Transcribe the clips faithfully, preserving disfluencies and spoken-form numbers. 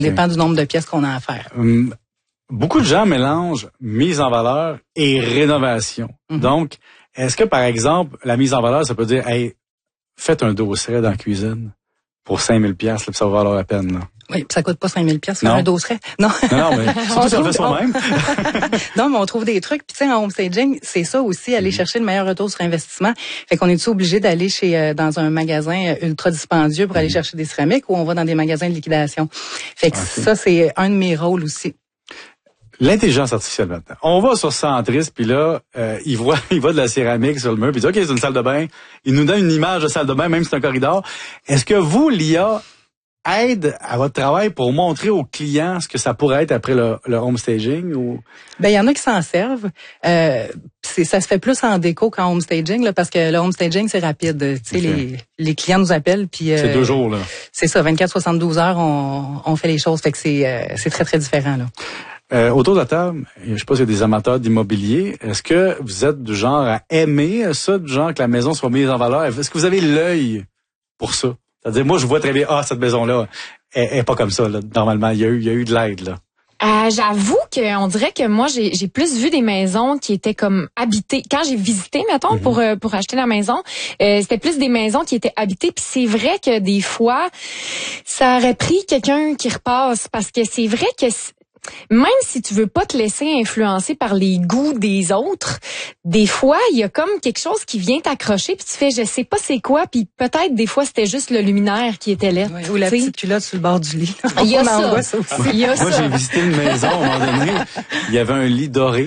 Ça dépend du nombre de pièces qu'on a à faire. Hum, beaucoup de gens mélangent mise en valeur et rénovation. Mm-hmm. Donc, est-ce que, par exemple, la mise en valeur, ça peut dire, hey, faites un dosseret dans la cuisine pour cinq mille pièces, ça va valoir la peine, là. Oui, ça coûte pas cinq mille pièces faire un dosseret. Non. Non, non, mais surtout si on fait soi-même. Non, mais on trouve des trucs. Puis tu sais, en homestaging, c'est ça aussi, aller chercher le meilleur retour sur investissement. Fait qu'on est-tu obligé d'aller chez euh, dans un magasin ultra dispendieux pour aller mm-hmm. chercher des céramiques ou on va dans des magasins de liquidation. Fait que okay. ça, c'est un de mes rôles aussi. L'intelligence artificielle maintenant. On va sur Centris, puis là, euh, il voit il voit de la céramique sur le mur, puis il dit, OK, c'est une salle de bain. Il nous donne une image de salle de bain, même si c'est un corridor. Est-ce que vous, l'I A, aide à votre travail pour montrer aux clients ce que ça pourrait être après le, le homestaging ou? Ben, il y en a qui s'en servent. Euh, c'est, ça se fait plus en déco qu'en homestaging, là, parce que le homestaging, c'est rapide. Tu sais, okay. les, les clients nous appellent, puis. Euh, c'est deux jours, là. C'est ça, vingt-quatre à soixante-douze heures, on, on fait les choses. Fait que c'est, euh, c'est très, très différent, là. Euh, autour de la table, je sais pas s'il y a des amateurs d'immobilier. Est-ce que vous êtes du genre à aimer ça, du genre que la maison soit mise en valeur? Est-ce que vous avez l'œil pour ça? C'est-à-dire, moi, je vois très bien, ah, cette maison-là, elle, elle est pas comme ça, là. Normalement, il y a eu, il y a eu de l'aide, là. Euh, j'avoue que on dirait que moi j'ai j'ai plus vu des maisons qui étaient comme habitées. Quand j'ai visité, mettons, mm-hmm. pour euh, pour acheter la maison, euh, c'était plus des maisons qui étaient habitées. Puis c'est vrai que des fois, ça aurait pris quelqu'un qui repasse parce que c'est vrai que même si tu veux pas te laisser influencer par les goûts des autres, des fois, il y a comme quelque chose qui vient t'accrocher puis tu fais je sais pas c'est quoi puis peut-être des fois c'était juste le luminaire qui était laid. Oui, ou la petite culotte sur le bord du lit. Il y a ça. ça aussi. Il y a Moi, ça. j'ai visité une maison à un moment donné, il y avait un lit doré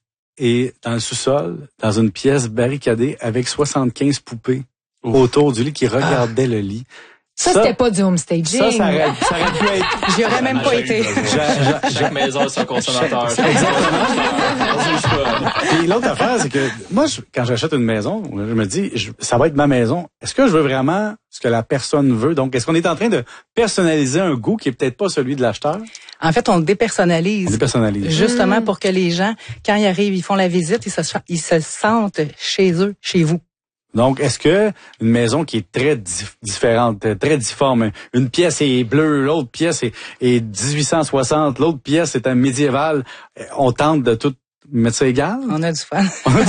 et dans le sous-sol, dans une pièce barricadée avec soixante-quinze poupées Ouf. Autour du lit qui regardaient ah. le lit. Ça, ça, c'était pas du homestaging. Ça, ça aurait, ça aurait pu être... J'y aurais même pas été. Chaque, chaque maison a son consommateur. Exactement. Et l'autre affaire, c'est que moi, je, quand j'achète une maison, je me dis, je, ça va être ma maison. Est-ce que je veux vraiment ce que la personne veut? Donc, est-ce qu'on est en train de personnaliser un goût qui est peut-être pas celui de l'acheteur? En fait, on le dépersonnalise. On dépersonnalise. Justement mmh. pour que les gens, quand ils arrivent, ils font la visite, ils se, ils se sentent chez eux, chez vous. Donc, est-ce que une maison qui est très dif- différente, très difforme, une pièce est bleue, l'autre pièce est, est dix-huit cent soixante, l'autre pièce est un médiéval, on tente de tout mettre ça égal? On a du fun.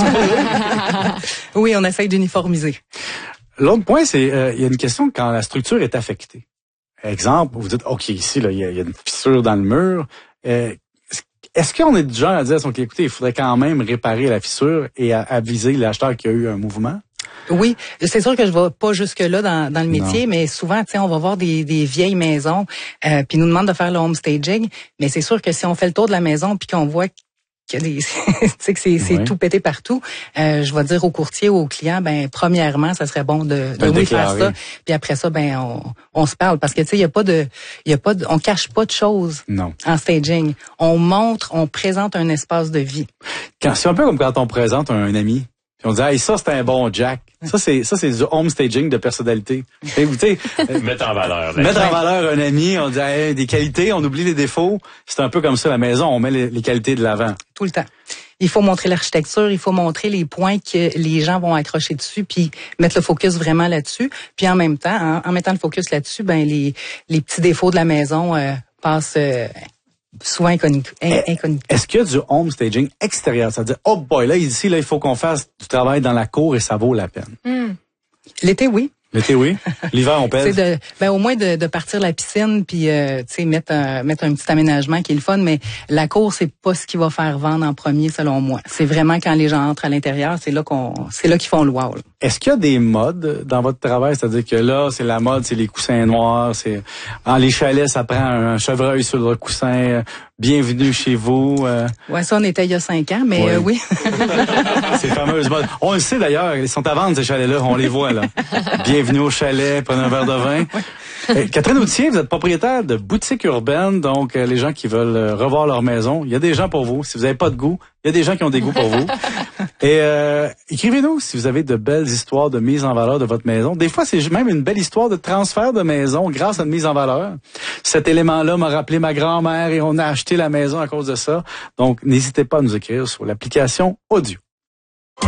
Oui, on essaye d'uniformiser. L'autre point, c'est euh, il y a une question quand la structure est affectée. Exemple, vous dites, OK, ici, là, il y, y a une fissure dans le mur. Euh, Est-ce qu'on est du genre à dire, OK, écoutez, il faudrait quand même réparer la fissure et à, aviser l'acheteur qu'il y a eu un mouvement? Oui, c'est sûr que je vais pas jusque-là dans, dans le métier, non. mais souvent, tu sais, on va voir des, des vieilles maisons, euh, puis nous demande de faire le homestaging, mais c'est sûr que si on fait le tour de la maison puis qu'on voit que, les, que c'est, c'est oui. tout pété partout, euh, je vais dire au courtier ou au client, ben premièrement, ça serait bon de, de oui faire ça, puis après ça, ben on, on se parle parce que tu sais, il y a pas de, il y a pas, de, on cache pas de choses non. en staging. On montre, on présente un espace de vie. Quand, c'est un peu comme quand on présente un ami. Puis on dit, hey, ça, c'est un bon Jack. Ça, c'est, ça, c'est du homestaging de personnalité. Et vous, tu sais, mettre en valeur. Mettre en valeur un ami, on dit, hey, des qualités, on oublie les défauts. C'est un peu comme ça, la maison, on met les, les qualités de l'avant. Tout le temps. Il faut montrer l'architecture, il faut montrer les points que les gens vont accrocher dessus, puis mettre le focus vraiment là-dessus. Puis en même temps, en, en mettant le focus là-dessus, ben les, les petits défauts de la maison euh, passent... Euh, souvent inconnu. inconnu. Est-ce qu'il y a du homestaging extérieur? C'est-à-dire, oh boy, là, ici, là, il faut qu'on fasse du travail dans la cour et ça vaut la peine. Mm. L'été, oui. L'été, oui. L'hiver, on pèse. C'est de, ben, au moins de, de partir la piscine puis, euh, tu sais, mettre un, mettre un petit aménagement qui est le fun, mais la cour, c'est pas ce qui va faire vendre en premier, selon moi. C'est vraiment quand les gens entrent à l'intérieur, c'est là qu'on, c'est là qu'ils font le wow. Là. Est-ce qu'il y a des modes dans votre travail? C'est-à-dire que là, c'est la mode, c'est les coussins noirs, c'est, en les chalets, ça prend un chevreuil sur le coussin, bienvenue chez vous. Euh... Ouais, ça, on était il y a cinq ans, mais ouais. euh, oui. Ces fameuses modes. On le sait d'ailleurs, ils sont à vendre, ces chalets-là, on les voit, là. Bienvenue au chalet, prenez un verre de vin. Euh, Catherine Autier, vous êtes propriétaire de boutique urbaine, donc euh, les gens qui veulent euh, revoir leur maison, il y a des gens pour vous. Si vous n'avez pas de goût, il y a des gens qui ont des goûts pour vous. Et euh, écrivez-nous si vous avez de belles histoires de mise en valeur de votre maison. Des fois, c'est même une belle histoire de transfert de maison grâce à une mise en valeur. Cet élément-là m'a rappelé ma grand-mère et on a acheté la maison à cause de ça. Donc, n'hésitez pas à nous écrire sur l'application Audio.